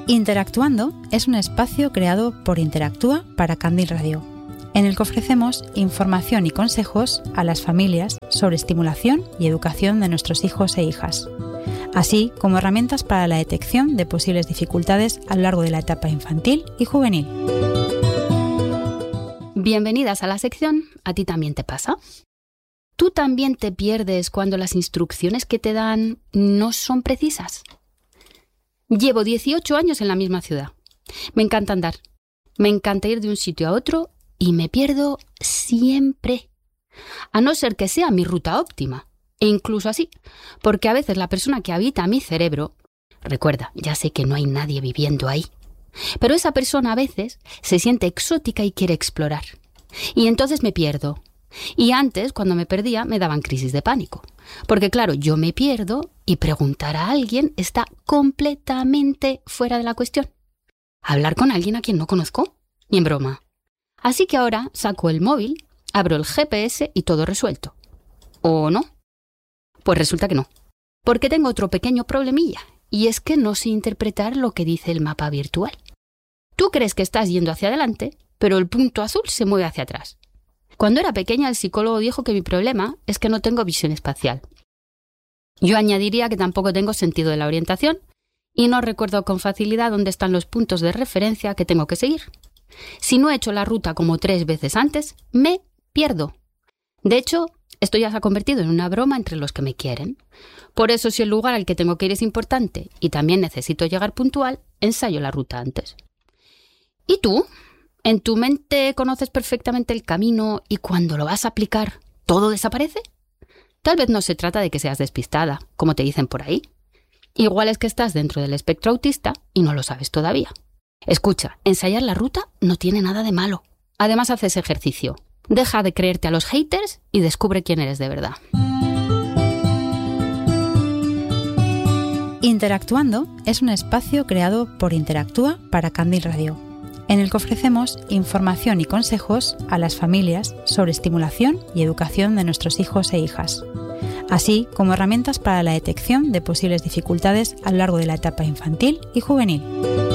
Interactuando es un espacio creado por Interactúa para Candil Radio, en el que ofrecemos información y consejos a las familias sobre estimulación y educación de nuestros hijos e hijas, así como herramientas para la detección de posibles dificultades a lo largo de la etapa infantil y juvenil. Bienvenidas a la sección ¿A ti también te pasa? ¿Tú también te pierdes cuando las instrucciones que te dan no son precisas? Llevo 18 años en la misma ciudad. Me encanta andar. Me encanta ir de un sitio a otro y me pierdo siempre. A no ser que sea mi ruta óptima. E incluso así, porque a veces la persona que habita mi cerebro, recuerda, ya sé que no hay nadie viviendo ahí, pero esa persona a veces se siente exótica y quiere explorar. Y entonces me pierdo. Y antes, cuando me perdía, me daban crisis de pánico. Porque claro, yo me pierdo y preguntar a alguien está completamente fuera de la cuestión. Hablar con alguien a quien no conozco, ni en broma. Así que ahora saco el móvil, abro el GPS y todo resuelto. ¿O no? Pues resulta que no. Porque tengo otro pequeño problemilla. Y es que no sé interpretar lo que dice el mapa virtual. Tú crees que estás yendo hacia adelante, pero el punto azul se mueve hacia atrás. Cuando era pequeña, el psicólogo dijo que mi problema es que no tengo visión espacial. Yo añadiría que tampoco tengo sentido de la orientación y no recuerdo con facilidad dónde están los puntos de referencia que tengo que seguir. Si no he hecho la ruta como 3 veces antes, me pierdo. De hecho, esto ya se ha convertido en una broma entre los que me quieren. Por eso, si el lugar al que tengo que ir es importante y también necesito llegar puntual, ensayo la ruta antes. ¿Y tú? ¿En tu mente conoces perfectamente el camino y cuando lo vas a aplicar, todo desaparece? Tal vez no se trata de que seas despistada, como te dicen por ahí. Igual es que estás dentro del espectro autista y no lo sabes todavía. Escucha, ensayar la ruta no tiene nada de malo. Además, haces ejercicio. Deja de creerte a los haters y descubre quién eres de verdad. Interactuando es un espacio creado por Interactúa para Candil Radio, en el que ofrecemos información y consejos a las familias sobre estimulación y educación de nuestros hijos e hijas, así como herramientas para la detección de posibles dificultades a lo largo de la etapa infantil y juvenil.